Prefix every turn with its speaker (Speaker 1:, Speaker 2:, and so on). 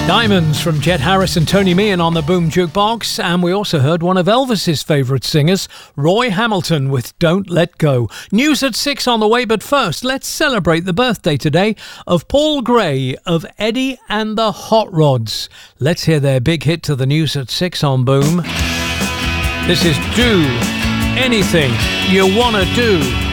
Speaker 1: Diamonds from Jet Harris and Tony Meehan on the Boom Jukebox. And we also heard one of Elvis's favourite singers, Roy Hamilton, with Don't Let Go. News at 6 on the way, but first, let's celebrate the birthday today of Paul Gray of Eddie and the Hot Rods. Let's hear their big hit to the news at 6 on Boom. This is Do Anything You Wanna Do.